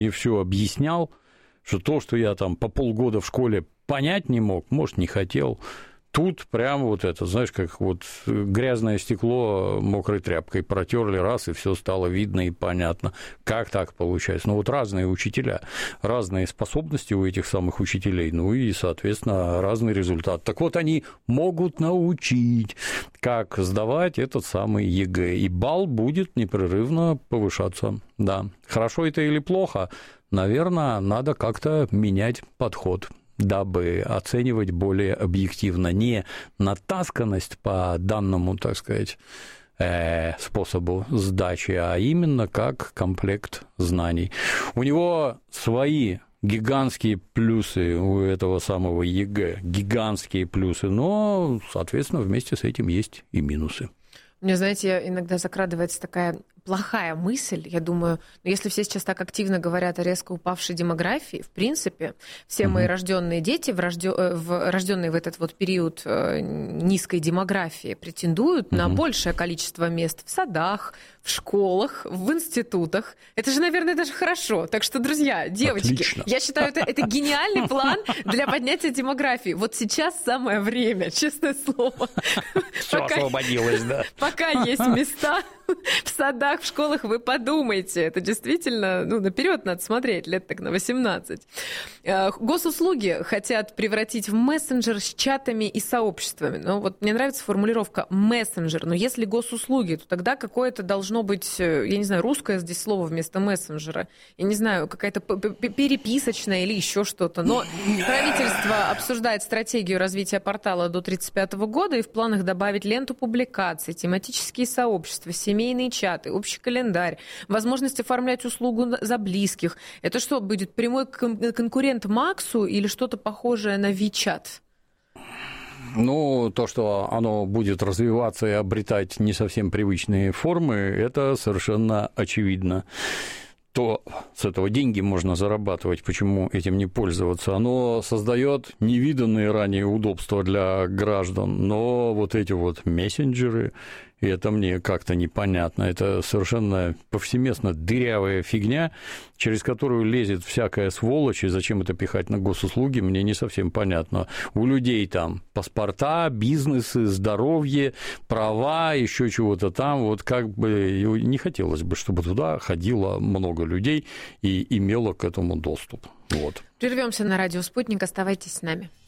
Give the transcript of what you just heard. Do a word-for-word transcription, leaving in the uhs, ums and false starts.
и все объяснял, что то, что я там по полгода в школе понять не мог, может, не хотел, тут прямо вот это, знаешь, как вот грязное стекло мокрой тряпкой протерли раз, и все стало видно и понятно, как так получается. Ну, вот разные учителя, разные способности у этих самых учителей, ну и, соответственно, разный результат. Так вот, они могут научить, как сдавать этот самый ЕГЭ, и балл будет непрерывно повышаться. Да, хорошо это или плохо, наверное, надо как-то менять подход, дабы оценивать более объективно не натасканность по данному, так сказать, способу сдачи, а именно как комплект знаний. У него свои гигантские плюсы у этого самого ЕГЭ, гигантские плюсы, но, соответственно, вместе с этим есть и минусы. Мне, знаете, иногда закрадывается такая плохая мысль, я думаю, ну, если все сейчас так активно говорят о резко упавшей демографии, в принципе, все угу. мои рожденные дети, в рождё... в... рожденные в этот вот период низкой демографии, претендуют угу. на большее количество мест в садах, в школах, в институтах. Это же, наверное, даже хорошо. Так что, друзья, девочки, отлично. Я считаю, это, это гениальный план для поднятия демографии. Вот сейчас самое время, честное слово. Все освободилось, да. Пока есть места в садах, в школах, вы подумайте. Это действительно, ну, наперед надо смотреть, лет так на восемнадцать. Госуслуги хотят превратить в мессенджер с чатами и сообществами. Ну, вот мне нравится формулировка мессенджер, но если госуслуги, то тогда какое-то должно быть, я не знаю, русское здесь слово вместо мессенджера. Я не знаю, какая-то переписочная или еще что-то. Но правительство обсуждает стратегию развития портала до тридцать пятого года и в планах добавить ленту публикаций, тематические сообщества, семейные чаты, общий календарь, возможность оформлять услугу за близких. Это что, будет прямой конкурент Максу или что-то похожее на Вичат? Ну, то, что оно будет развиваться и обретать не совсем привычные формы, это совершенно очевидно. То с этого деньги можно зарабатывать, почему этим не пользоваться? Оно создает невиданные ранее удобства для граждан, но вот эти вот мессенджеры, и это мне как-то непонятно, это совершенно повсеместно дырявая фигня, через которую лезет всякая сволочь, и зачем это пихать на госуслуги, мне не совсем понятно. У людей там паспорта, бизнесы, здоровье, права, еще чего-то там, вот как бы не хотелось бы, чтобы туда ходило много людей и имело к этому доступ. Вот. Прервемся на радио «Спутник», оставайтесь с нами.